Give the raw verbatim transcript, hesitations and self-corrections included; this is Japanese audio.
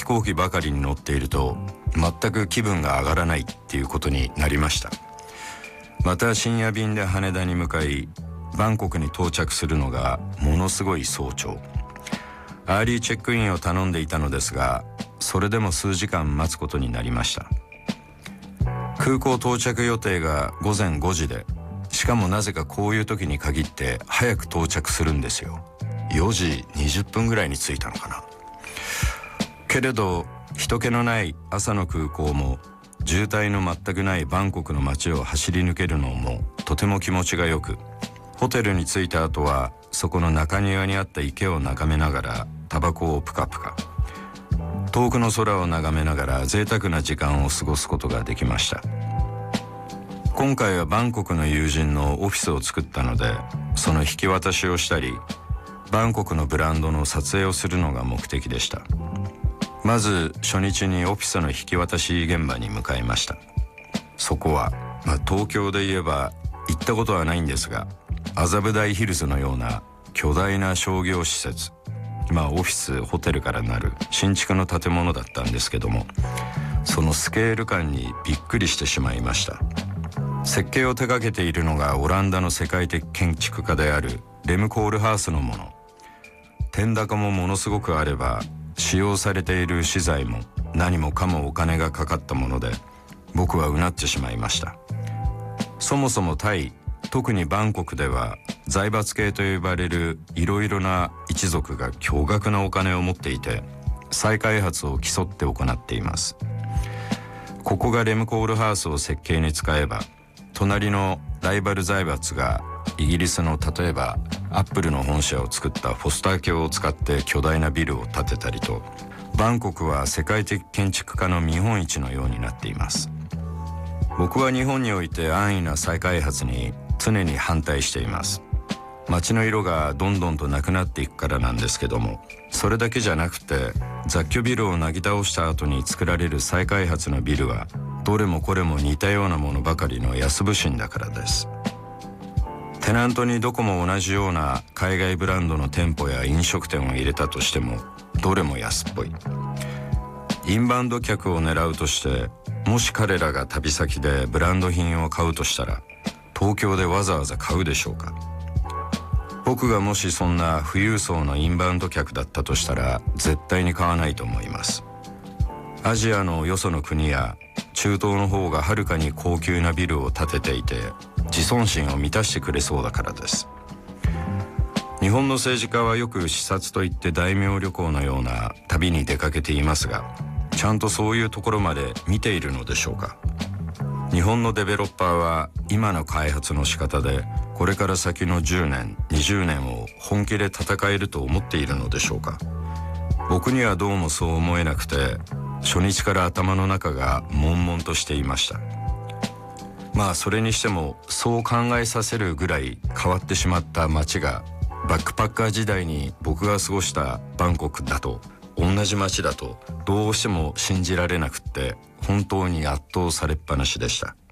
行機ばかりに乗っていると全く気分が上がらないっていうことになりました。また深夜便で羽田に向かい、バンコクに到着するのがものすごい早朝。アーリーチェックインを頼んでいたのですが、それでも数時間待つことになりました。空港到着予定がごぜんごじで、しかもなぜかこういう時に限って早く到着するんですよ。よじにじゅっぷんぐらいに着いたのかな。けれど人気のない朝の空港も渋滞の全くないバンコクの街を走り抜けるのもとても気持ちがよく、ホテルに着いた後はそこの中庭にあった池を眺めながらタバコをプカプカ、遠くの空を眺めながら贅沢な時間を過ごすことができました。今回はバンコクの友人のオフィスを作ったので、その引き渡しをしたりバンコクのブランドの撮影をするのが目的でした。まず初日にオフィスの引き渡し現場に向かいました。そこは、まあ、東京で言えば行ったことはないんですが、麻布台ヒルズのような巨大な商業施設、まあオフィスホテルからなる新築の建物だったんですけども、そのスケール感にびっくりしてしまいました。設計を手掛けているのがオランダの世界的建築家であるレム・コールハースのもの。天高もものすごくあれば、使用されている資材も何もかもお金がかかったもので、僕はうなってしまいました。そもそもタイ、特にバンコクでは財閥系と呼ばれるいろいろな一族が驚愕なお金を持っていて、再開発を競って行っています。ここがレム・コールハウスを設計に使えば、隣のライバル財閥がイギリスの例えばアップルの本社を作ったフォスター卿を使って巨大なビルを建てたりと、バンコクは世界的建築家の見本市のようになっています。僕は日本において安易な再開発に常に反対しています。街の色がどんどんとなくなっていくからなんですけども、それだけじゃなくて雑居ビルをなぎ倒した後に作られる再開発のビルはどれもこれも似たようなものばかりの安物心だからです。テナントにどこも同じような海外ブランドの店舗や飲食店を入れたとしても、どれも安っぽい。インバウンド客を狙うとして、もし彼らが旅先でブランド品を買うとしたら、東京でわざわざ買うでしょうか。僕がもしそんな富裕層のインバウンド客だったとしたら、絶対に買わないと思います。アジアのよその国や中東の方がはるかに高級なビルを建てていて、自尊心を満たしてくれそうだからです。日本の政治家はよく視察といって大名旅行のような旅に出かけていますが、ちゃんとそういうところまで見ているのでしょうか。日本のデベロッパーは今の開発の仕方でこれから先のじゅうねん、にじゅうねんを本気で戦えると思っているのでしょうか。僕にはどうもそう思えなくて、初日から頭の中が悶々としていました。まあそれにしてもそう考えさせるぐらい変わってしまった街が、バックパッカー時代に僕が過ごしたバンコクだと同じ街だとどうしても信じられなくって、本当に圧倒されっぱなしでした。